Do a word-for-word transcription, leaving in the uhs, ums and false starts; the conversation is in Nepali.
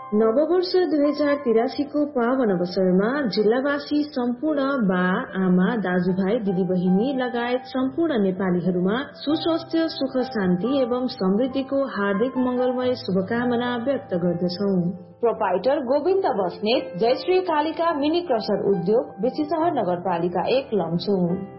नववर्ष दुई हजार तिरासीको पावन अवसरमा जिल्लावासी सम्पूर्ण बा आमा दाजुभाइ दिदीबहिनी लगायत सम्पूर्ण नेपालीहरूमा सुस्वास्थ्य सुख शान्ति एवं समृद्धिको हार्दिक मंगलमय शुभकामना व्यक्त गर्दछौ। Proprietor Govind Basnet, Jayashree Kalika mini crusher उद्योग, बेसीसहर नगरपालिका एक लमचुङ।